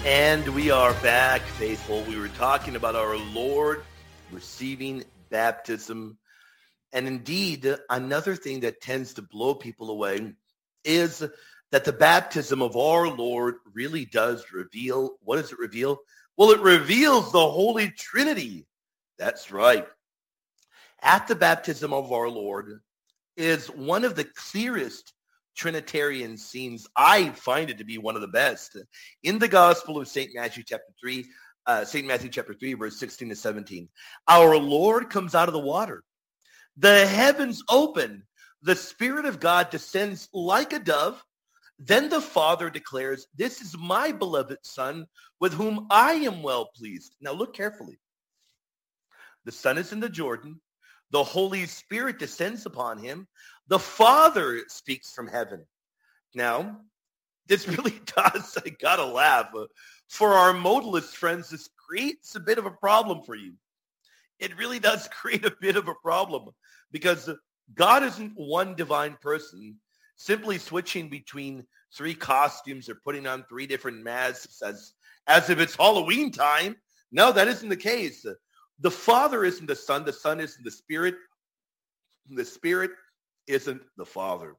And we are back, faithful. We were talking about our Lord receiving baptism. And indeed, another thing that tends to blow people away is that the baptism of our Lord really does reveal, what does it reveal? Well, it reveals the Holy Trinity. That's right. At the baptism of our Lord is one of the clearest Trinitarian scenes. I find it to be one of the best in the Gospel of St. Matthew chapter 3, verse 16 to 17. Our Lord comes out of the water. The heavens open. The Spirit of God descends like a dove. Then the Father declares, "This is my beloved Son, with whom I am well pleased." Now look carefully. The Son is in the Jordan. The Holy Spirit descends upon him. The Father speaks from heaven. Now, this really does, I gotta laugh. For our modalist friends, this creates a bit of a problem for you. It really does create a bit of a problem because God isn't one divine person simply switching between three costumes or putting on three different masks as if it's Halloween time. No, that isn't the case. The Father isn't the Son isn't the Spirit isn't the Father.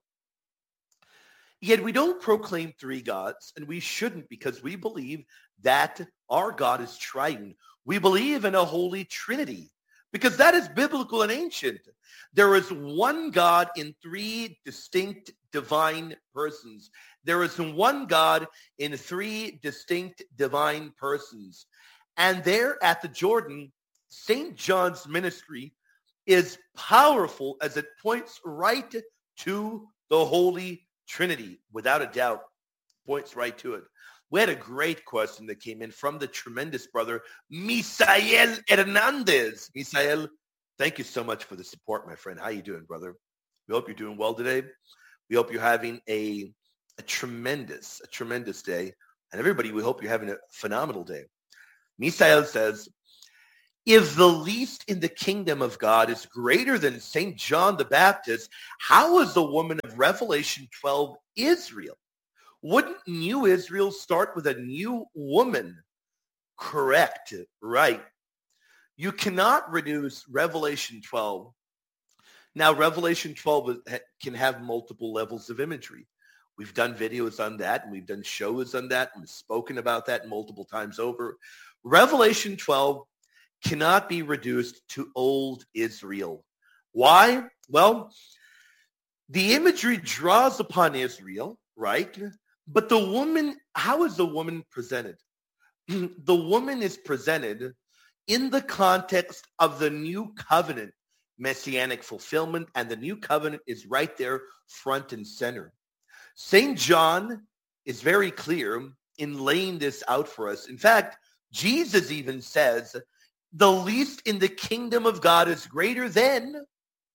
Yet we don't proclaim three gods, and we shouldn't, because we believe that our God is triune. We believe in a holy Trinity, because that is biblical and ancient. There is one God in three distinct divine persons. There is one God in three distinct divine persons. And there at the Jordan, St. John's ministry is powerful as it points right to the Holy Trinity, without a doubt, points right to it. We had a great question that came in from the tremendous brother, Misael Hernandez. Misael, thank you so much for the support, my friend. How you doing, brother? We hope you're doing well today. We hope you're having a tremendous day. And everybody, we hope you're having a phenomenal day. Misael says, if the least in the kingdom of God is greater than St. John the Baptist, how is the woman of Revelation 12 Israel? Wouldn't new Israel start with a new woman? Correct. Right. You cannot reduce Revelation 12. Now, Revelation 12 can have multiple levels of imagery. We've done videos on that, and we've done shows on that, and we've spoken about that multiple times over. Revelation 12 cannot be reduced to old Israel. Why? Well, the imagery draws upon Israel, right? But the woman, how is the woman presented? The woman is presented in the context of the new covenant messianic fulfillment, and the new covenant is right there front and center. St. John is very clear in laying this out for us. In fact, Jesus even says, the least in the kingdom of God is greater than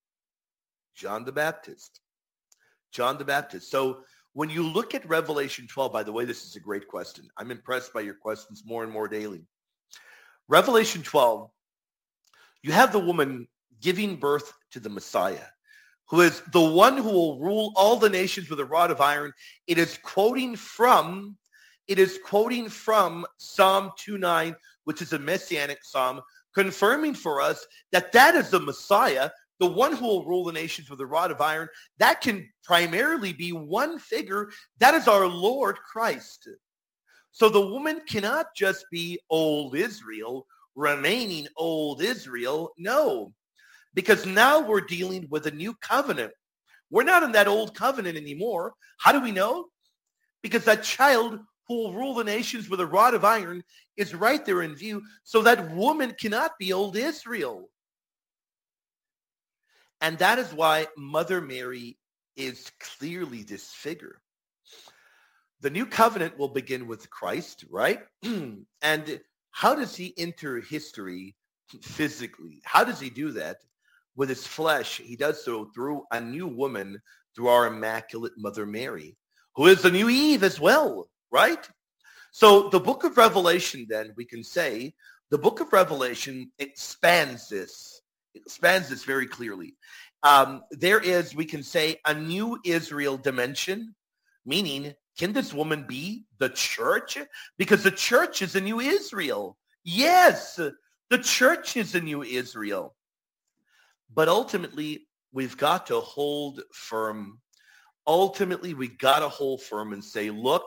John the Baptist. John the Baptist. So when you look at Revelation 12, by the way, this is a great question. I'm impressed by your questions more and more daily. Revelation 12, you have the woman giving birth to the Messiah, who is the one who will rule all the nations with a rod of iron. It is quoting from Psalm 2:9, which is a messianic psalm, confirming for us that that is the Messiah, the one who will rule the nations with a rod of iron. That can primarily be one figure. That is our Lord Christ. So the woman cannot just be old Israel, remaining old Israel. No, because now we're dealing with a new covenant. We're not in that old covenant anymore. How do we know? Because that child who will rule the nations with a rod of iron is right there in view. So that woman cannot be old Israel. And that is why Mother Mary is clearly this figure. The new covenant will begin with Christ, right? And how does he enter history physically? How does he do that? With his flesh, he does so through a new woman, through our Immaculate Mother Mary, who is the new Eve as well, right? So the book of Revelation, then, we can say, the book of Revelation expands this. It expands this very clearly. There is, we can say, a new Israel dimension, meaning Can this woman be the church? Because the church is a new Israel. Yes, the church is a new Israel. But ultimately, we've got to hold firm. Ultimately, we got to hold firm and say, look,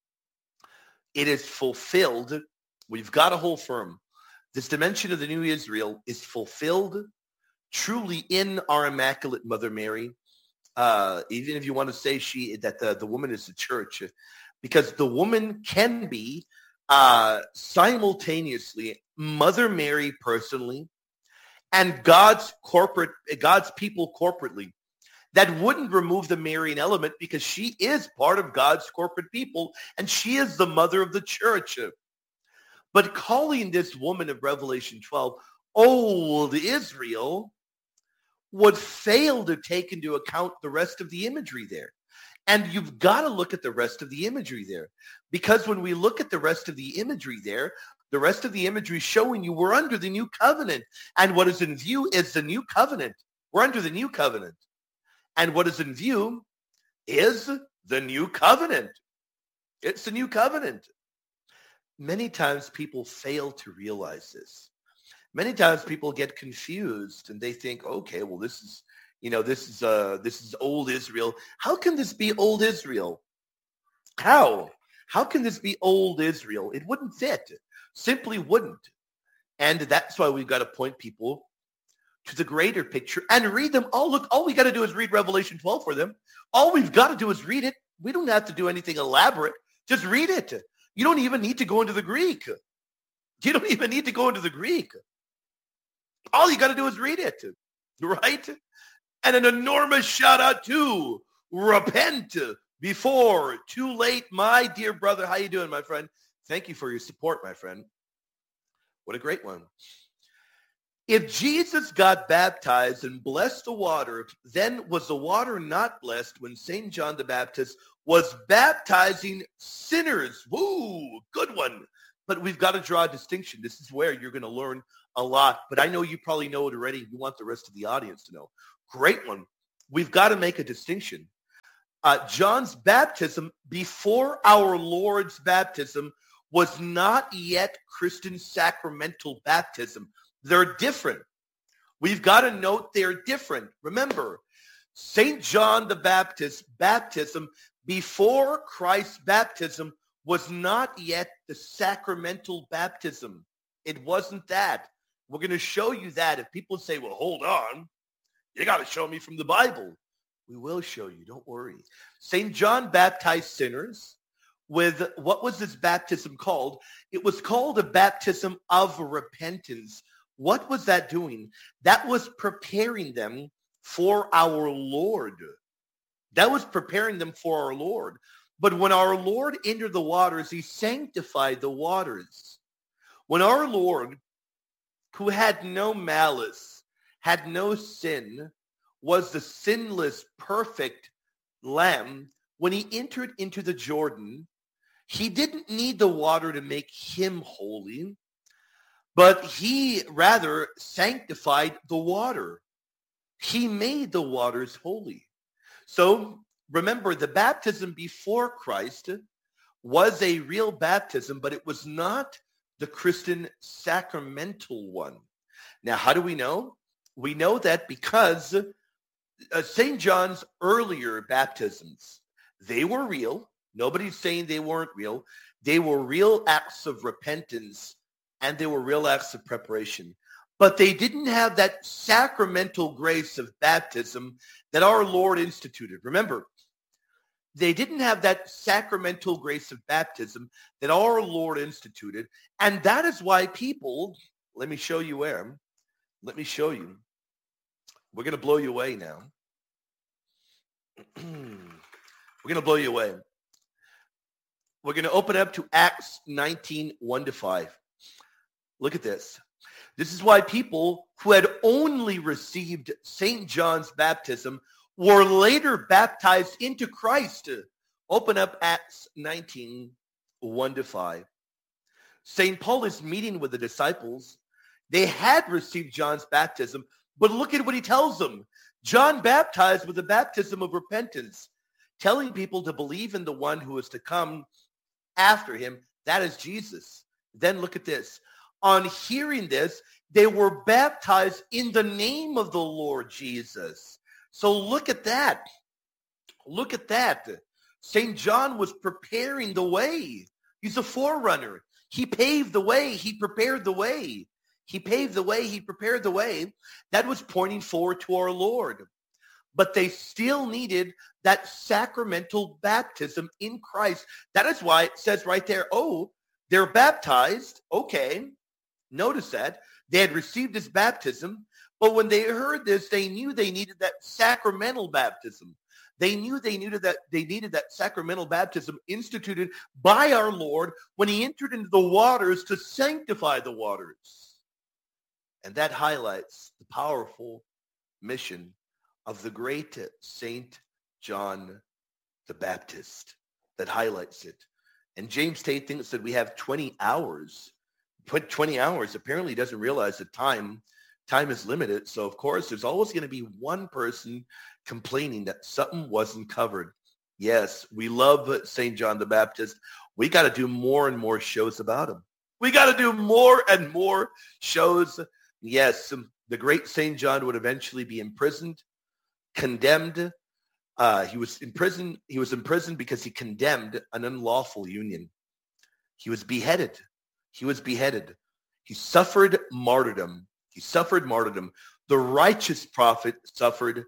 it is fulfilled. We've got to hold firm. This dimension of the new Israel is fulfilled truly in our Immaculate Mother Mary. Even if you want to say that the woman is the church, because the woman can be simultaneously Mother Mary personally and God's people corporately. That wouldn't remove the Marian element because she is part of God's corporate people and she is the mother of the church. But calling this woman of Revelation 12 old Israel would fail to take into account the rest of the imagery there. And you've got to look at the rest of the imagery there. Because when we look at the rest of the imagery there, the rest of the imagery showing you we're under the new covenant. And what is in view is the new covenant. We're under the new covenant. And what is in view is the new covenant. It's the new covenant. Many times people fail to realize this. Many times people get confused and they think, okay, well, this is old Israel. How can this be old Israel? How? How can this be old Israel? It wouldn't fit. Simply wouldn't. And that's why we've got to point people to the greater picture and read them. Oh, look, all we got to do is read Revelation 12 for them. All we've got to do is read it. We don't have to do anything elaborate. Just read it. You don't even need to go into the Greek. You don't even need to go into the Greek. All you got to do is read it, right? And an enormous shout out to Repent Before Too Late. My dear brother, how you doing, my friend? Thank you for your support, my friend. What a great one. If Jesus got baptized and blessed the water, then was the water not blessed when St. John the Baptist was baptizing sinners? Woo, good one. But we've got to draw a distinction. This is where you're going to learn a lot. But I know you probably know it already. You want the rest of the audience to know. Great one. We've got to make a distinction. John's baptism before our Lord's baptism was not yet Christian sacramental baptism. They're different. We've got to note they're different. Remember, St. John the Baptist's baptism before Christ's baptism was not yet the sacramental baptism. It wasn't that. We're going to show you that. If people say, well, hold on, you got to show me from the Bible. We will show you. Don't worry. St. John baptized sinners with, what was this baptism called? It was called a baptism of repentance. What was that doing? That was preparing them for our Lord. That was preparing them for our Lord. But when our Lord entered the waters, he sanctified the waters. When our Lord, who had no malice, had no sin, was the sinless, perfect Lamb, when he entered into the Jordan, he didn't need the water to make him holy, but he rather sanctified the water. He made the waters holy. So remember, the baptism before Christ was a real baptism, but it was not the Christian sacramental one. Now, how do we know? We know that because St. John's earlier baptisms, they were real. Nobody's saying they weren't real. They were real acts of repentance and they were real acts of preparation. But they didn't have that sacramental grace of baptism that our Lord instituted. Remember, they didn't have that sacramental grace of baptism that our Lord instituted. And that is why people, let me show you where. Let me show you. We're going to blow you away now. We're going to blow you away. We're going to open up to Acts 19, 1-5. Look at this. This is why people who had only received St. John's baptism were later baptized into Christ. Open up Acts 19, 1-5. St. Paul is meeting with the disciples. They had received John's baptism, but look at what he tells them. John baptized with the baptism of repentance. telling people to believe in the one who is to come after him. That is Jesus. Then look at this. On hearing this, they were baptized in the name of the Lord Jesus. So look at that. Look at that. St. John was preparing the way. He's a forerunner. He paved the way. He prepared the way. He paved the way. He prepared the way. That was pointing forward to our Lord. But they still needed that sacramental baptism in Christ. That is why it says right there, oh, they're baptized. Okay. Notice that. They had received his baptism. But when they heard this, they knew they needed that sacramental baptism. They knew they needed that sacramental baptism instituted by our Lord when he entered into the waters to sanctify the waters. And that highlights the powerful mission of the great Saint John the Baptist. That highlights it. And James Tate thinks that we have 20 hours. 20 hours. Apparently he doesn't realize that time is limited. So, of course, there's always going to be one person complaining that something wasn't covered. Yes, we love St. John the Baptist. We got to do more and more shows about him. We got to do more and more shows. Yes, the great St. John would eventually be imprisoned, condemned. He was imprisoned because he condemned an unlawful union. He was beheaded. He suffered martyrdom. The righteous prophet suffered.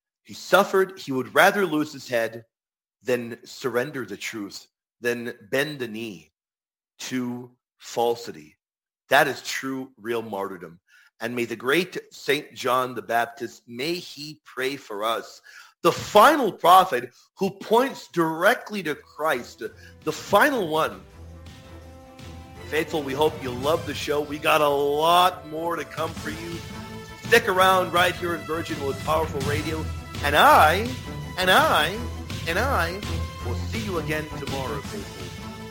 He would rather lose his head than surrender the truth, than bend the knee to falsity. That is true, real martyrdom. And may the great St. John the Baptist, may he pray for us. The final prophet who points directly to Christ, the final one. Faithful, we hope you love the show. We got a lot more to come for you. Stick around right here in Virgin with Powerful Radio. And I will see you again tomorrow, faithful.